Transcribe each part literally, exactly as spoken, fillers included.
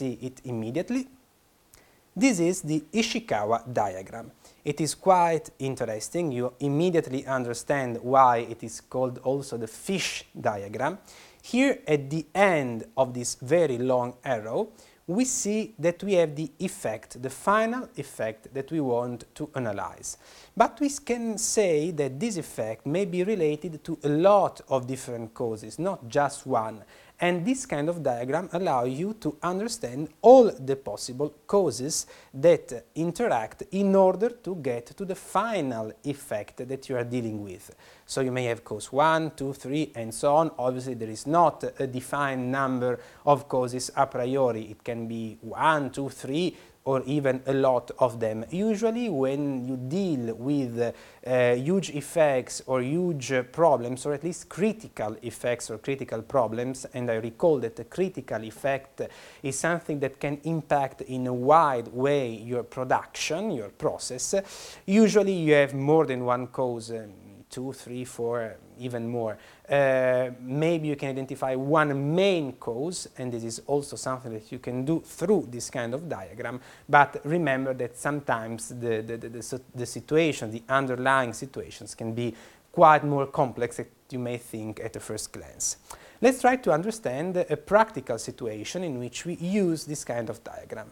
see it immediately. This is the Ishikawa diagram. It is quite interesting. You immediately understand why it is called also the fish diagram. Here at the end of this very long arrow, we see that we have the effect, the final effect that we want to analyze. But we can say that this effect may be related to a lot of different causes, not just one. And this kind of diagram allows you to understand all the possible causes that interact in order to get to the final effect that you are dealing with. So you may have cause one, two, three, and so on. Obviously, there is not a defined number of causes a priori. It can be one, two, three, or even a lot of them. Usually when you deal with uh, huge effects or huge uh, problems, or at least critical effects or critical problems, and I recall that the critical effect is something that can impact in a wide way your production, your process, usually you have more than one cause, um, two, three, four, even more. Uh, maybe you can identify one main cause, and this is also something that you can do through this kind of diagram, but remember that sometimes the, the, the, the, the situation, the underlying situations can be quite more complex than you may think at a first glance. Let's try to understand a practical situation in which we use this kind of diagram.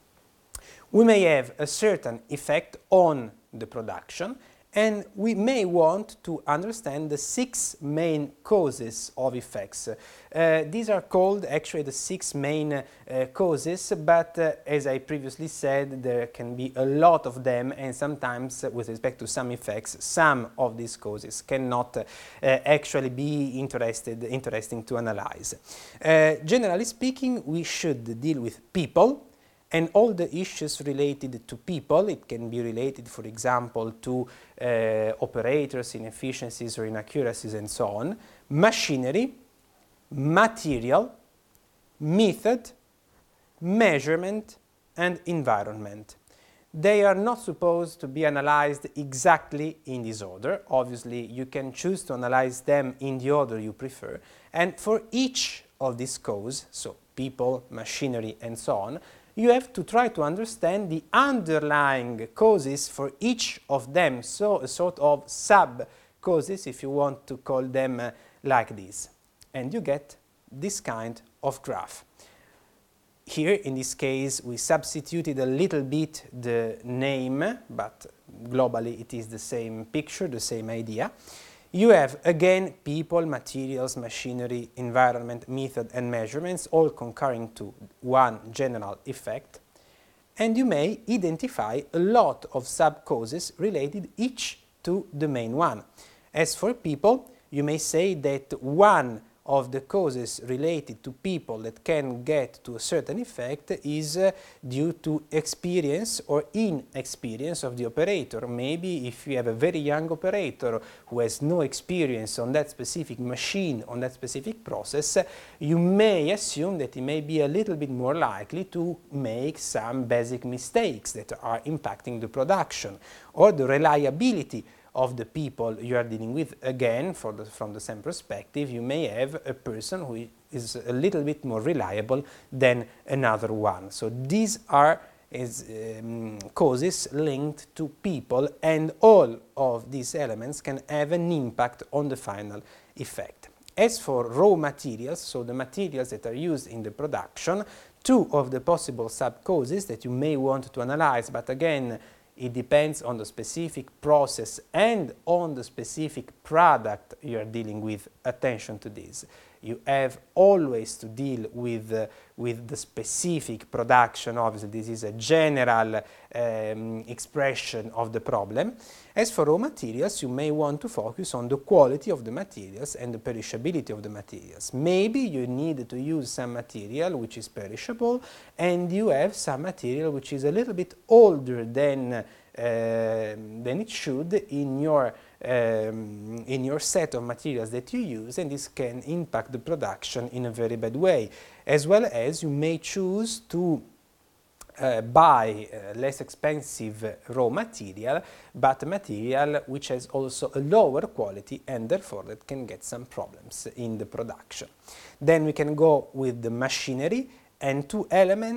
We may have a certain effect on the production, and we may want to understand the six main causes of effects. Uh, these are called actually the six main uh, causes, but uh, as I previously said, there can be a lot of them, and sometimes uh, with respect to some effects, some of these causes cannot uh, uh, actually be interested, interesting to analyze. Uh, generally speaking, we should deal with people, and all the issues related to people. It can be related, for example, to uh, operators, inefficiencies or inaccuracies and so on, machinery, material, method, measurement and environment. They are not supposed to be analyzed exactly in this order. Obviously, you can choose to analyze them in the order you prefer, and for each of these causes, so people, machinery and so on, you have to try to understand the underlying causes for each of them, so a sort of sub-causes, if you want to call them uh, like this. And you get this kind of graph. Here, in this case, we substituted a little bit the name, but globally it is the same picture, the same idea. You have, again, people, materials, machinery, environment, method and measurements, all concurring to one general effect. And you may identify a lot of sub-causes related each to the main one. As for people, you may say that one of the causes related to people that can get to a certain effect is uh, due to experience or inexperience of the operator. Maybe if you have a very young operator who has no experience on that specific machine, on that specific process, you may assume that he may be a little bit more likely to make some basic mistakes that are impacting the production, or the reliability of the people you are dealing with. Again, for the, from the same perspective, you may have a person who is a little bit more reliable than another one. So these are is, um, causes linked to people, and all of these elements can have an impact on the final effect. As for raw materials, so the materials that are used in the production, two of the possible sub-causes that you may want to analyze, but again, it depends on the specific process and on the specific product you are dealing with. Attention to this. You have always to deal with, uh, with the specific production. Obviously, this is a general um, expression of the problem. As for raw materials, you may want to focus on the quality of the materials and the perishability of the materials. Maybe you need to use some material which is perishable, and you have some material which is a little bit older than, uh, than it should in your Um, in your set of materials that you use, and this can impact the production in a very bad way. As well as you may choose to uh, buy uh, less expensive raw material, but material which has also a lower quality, and therefore that can get some problems in the production. Then we can go with the machinery, and two elements